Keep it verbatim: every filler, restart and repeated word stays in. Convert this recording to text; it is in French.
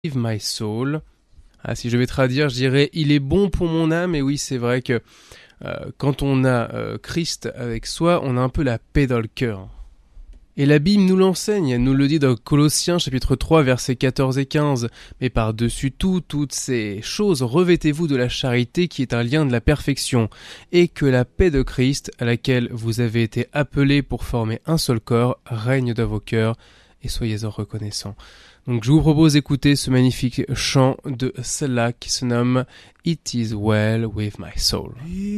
Save my soul. Ah, si je vais traduire, je dirais « Il est bon pour mon âme ». Et oui, c'est vrai que euh, quand on a euh, Christ avec soi, on a un peu la paix dans le cœur. Et la Bible nous l'enseigne, elle nous le dit dans Colossiens chapitre trois versets quatorze et quinze. « Mais par-dessus tout, toutes ces choses, revêtez-vous de la charité qui est un lien de la perfection, et que la paix de Christ, à laquelle vous avez été appelés pour former un seul corps, règne dans vos cœurs, et soyez-en reconnaissants. » Donc je vous propose d'écouter ce magnifique chant de Selah qui se nomme « It is well with my soul ».